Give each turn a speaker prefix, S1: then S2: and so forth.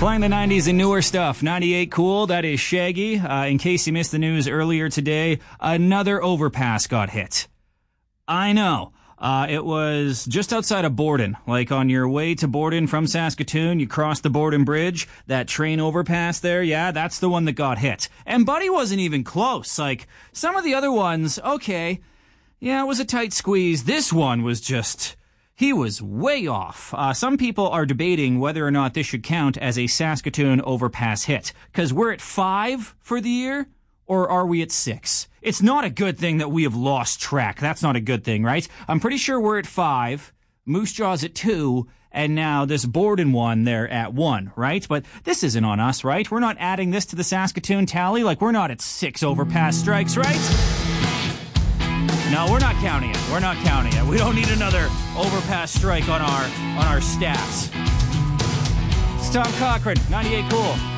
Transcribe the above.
S1: Playing the 90s and newer stuff. 98 Cool, that is Shaggy. In case you missed the news earlier today, another overpass got hit. I know. It was just outside of Borden. Like on your way to Borden from Saskatoon, you cross the Borden Bridge, that train overpass there, yeah, that's the one that got hit. And Buddy wasn't even close. Like, some of the other ones, okay, yeah, it was a tight squeeze. This one was just... he was way off. Some people are debating whether or not this should count as a Saskatoon overpass hit. Because we're at 5 for the year, or are we at 6? It's not a good thing that we have lost track. That's not a good thing, right? I'm pretty sure we're at 5, Moose Jaw's at 2, and now this Borden one, they're at 1, right? But this isn't on us, right? We're not adding this to the Saskatoon tally. Like, we're not at 6 overpass strikes, right? No, we're not counting it. We're not counting it. We don't need another overpass strike on our stats. It's Tom Cochrane, 98 Cool.